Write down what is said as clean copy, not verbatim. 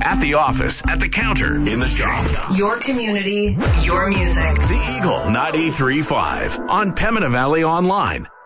at the office, at the counter, in the shop. Your community, your music. The Eagle 93.5 on Pembina Valley Online.